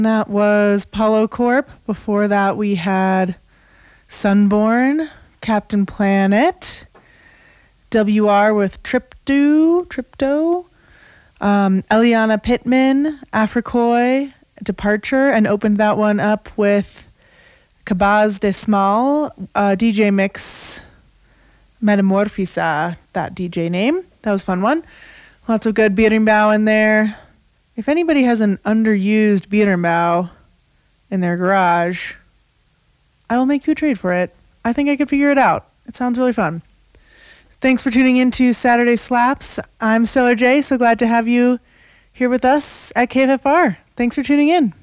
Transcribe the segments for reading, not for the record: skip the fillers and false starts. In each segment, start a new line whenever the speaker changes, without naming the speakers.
That was Polo Corp. Before that, we had Sunborn, Captain Planet, WR with Tripto, Eliana Pittman, Africoy, Departure, and opened that one up with Cabaz de Smal, DJ Mix Metamorphisa, that DJ name. That was a fun one. Lots of good Biermbau in there. If anybody has an underused Biermbau in their garage, I will make you a trade for it. I think I could figure it out. It sounds really fun. Thanks for tuning in to Saturday Slaps. I'm Stellar J, so glad to have you here with us at KFFR. Thanks for tuning in.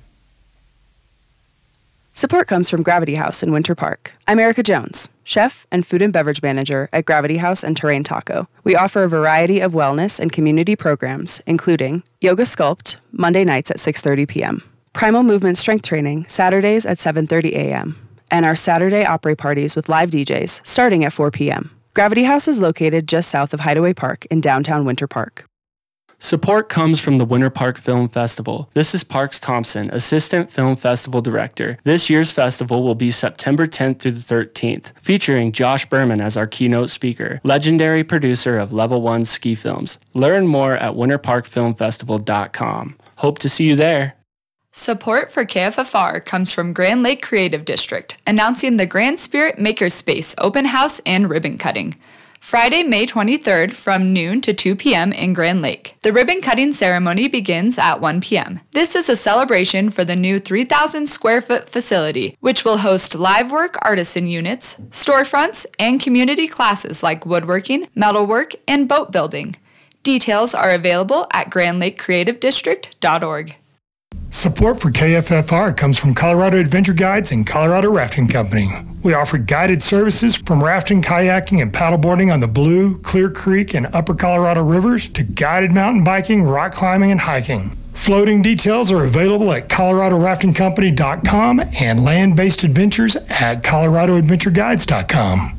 Support comes from Gravity House in Winter Park. I'm Erica Jones, chef and food and beverage manager at Gravity House and Terrain Taco. We offer a variety of wellness and community programs, including Yoga Sculpt, Monday nights at 6:30 p.m., Primal Movement Strength Training, Saturdays at 7:30 a.m., and our Saturday Opry parties with live DJs starting at 4 p.m. Gravity House is located just south of Hideaway Park in downtown Winter Park.
Support comes from the Winter Park Film Festival. This is Parks Thompson, Assistant Film Festival Director. This year's festival will be September 10th through the 13th, featuring Josh Berman as our keynote speaker, legendary producer of Level 1 ski films. Learn more at winterparkfilmfestival.com. Hope to see you there.
Support for KFFR comes from Grand Lake Creative District, announcing the Grand Spirit Makerspace open house and ribbon cutting. Friday, May 23rd from noon to 2 p.m. in Grand Lake. The ribbon cutting ceremony begins at 1 p.m. This is a celebration for the new 3,000 square foot facility, which will host live work artisan units, storefronts, and community classes like woodworking, metalwork, and boat building. Details are available at grandlakecreativedistrict.org.
Support for KFFR comes from Colorado Adventure Guides and Colorado Rafting Company. We offer guided services from rafting, kayaking, and paddleboarding on the Blue, Clear Creek, and Upper Colorado rivers to guided mountain biking, rock climbing, and hiking. Floating details are available at coloradoraftingcompany.com and land-based adventures at coloradoadventureguides.com.